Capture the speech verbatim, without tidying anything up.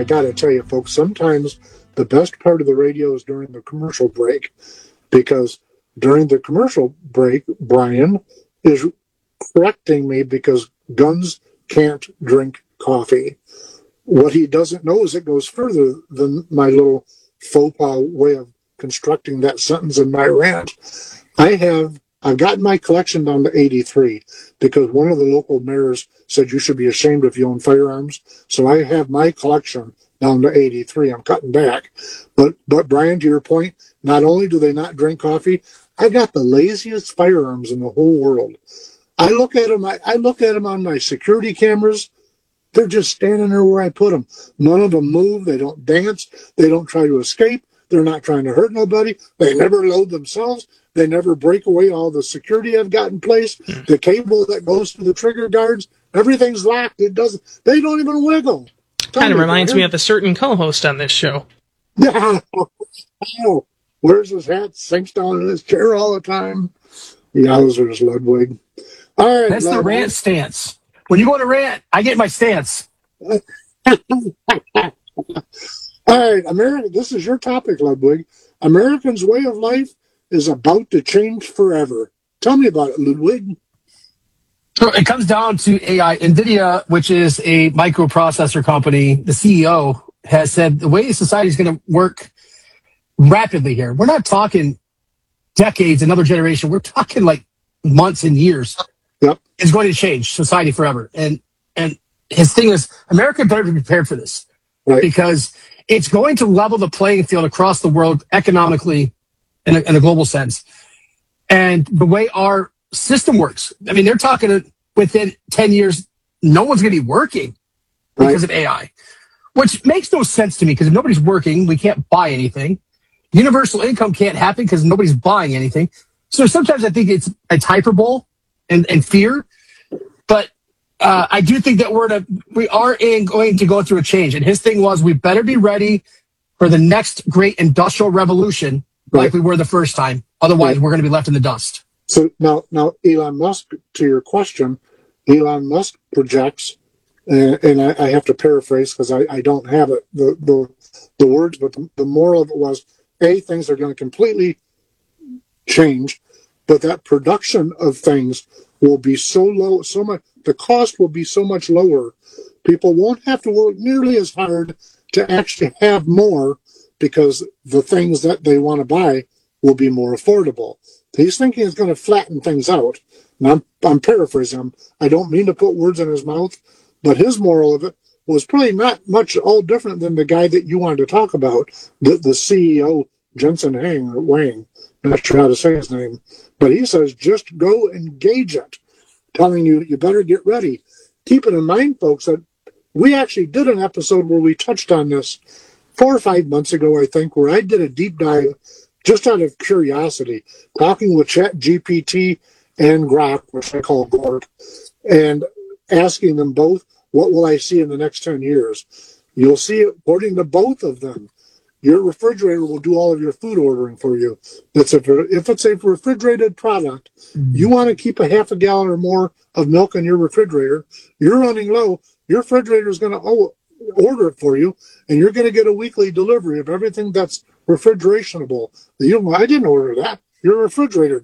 I got to tell you, folks, sometimes the best part of the radio is during the commercial break, because during the commercial break, Brian is correcting me because guns can't drink coffee. What he doesn't know is it goes further than my little faux pas way of constructing that sentence in my rant. I have, I've gotten my collection down to eighty-three because one of the local mayors said you should be ashamed if you own firearms. So I have my collection down to eighty-three. I'm cutting back. But, but Brian, to your point, not only do they not drink coffee, I got the laziest firearms in the whole world. I look at them, I, I look at them on my security cameras. They're just standing there where I put them. None of them move. They don't dance. They don't try to escape. They're not trying to hurt nobody. They never load themselves. They never break away all the security I've got in place. Mm. The cable that goes to the trigger guards, everything's locked. It doesn't. They don't even wiggle. Kind of reminds me of a certain co-host on this show. Yeah. Oh, wears his hat, sinks down in his chair all the time. Yowzers, Ludwig. All right. That's Ludwig. The rant stance. When you go to rant, I get my stance. All right, America. This is your topic, Ludwig. Americans' way of life is about to change forever. Tell me about it, Ludwig. So it comes down to A I. NVIDIA, which is a microprocessor company, the C E O has said the way society is going to work rapidly here. We're not talking decades, another generation. We're talking like months and years. Yep. It's going to change society forever. And and his thing is, America better be prepared for this. Right. Because it's going to level the playing field across the world economically in a, in a global sense. And the way our system works, I mean, they're talking within ten years, no one's going to be working because right. of A I, which makes no sense to me because if nobody's working, we can't buy anything. Universal income can't happen because nobody's buying anything. So sometimes I think it's, it's hyperbole and, and fear. But uh, I do think that we're in a, we are in going to go through a change. And his thing was, we better be ready for the next great industrial revolution right. like we were the first time. Otherwise, right. we're going to be left in the dust. So now, now Elon Musk, to your question, Elon Musk projects, uh, and I, I have to paraphrase because I, I don't have it, the, the, the words, but the, the moral of it was, A, things are going to completely change, but that production of things will be so low, so much, the cost will be so much lower. People won't have to work nearly as hard to actually have more because the things that they want to buy will be more affordable. He's thinking it's going to flatten things out. And I'm, I'm paraphrasing him. I don't mean to put words in his mouth, but his moral of it was probably not much all different than the guy that you wanted to talk about, the, the C E O, Jensen Huang, or Wang. I'm not sure how to say his name. But he says, just go engage it, telling you you better get ready. Keeping in mind, folks, that we actually did an episode where we touched on this four or five months ago, I think, where I did a deep dive just out of curiosity, talking with ChatGPT and Grok, which I call Gork, and asking them both, what will I see in the next ten years? You'll see, according to both of them, your refrigerator will do all of your food ordering for you. That's if, if it's a refrigerated product, mm-hmm. you want to keep a half a gallon or more of milk in your refrigerator, you're running low, your refrigerator is going to order it for you, and you're going to get a weekly delivery of everything that's refrigerationable. You know, I didn't order that. Your refrigerator